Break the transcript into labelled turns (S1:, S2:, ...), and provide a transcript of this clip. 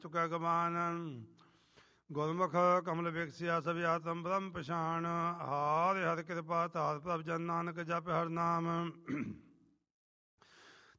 S1: ਚੁਕੈ ਗਮਾਨ ਗੁਰਮੁਖ ਕਮਲ ਵਿਕਸਿਆ ਸਭਿ ਆਤਮ ਬ੍ਰਹਮ ਪਛਾਣ ਹਾਰਿ ਹਰਿ ਕਿਰਪਾ ਧਾਰ ਪ੍ਰਭ ਜਨ ਨਾਨਕ ਜਪ ਹਰਿ ਨਾਮ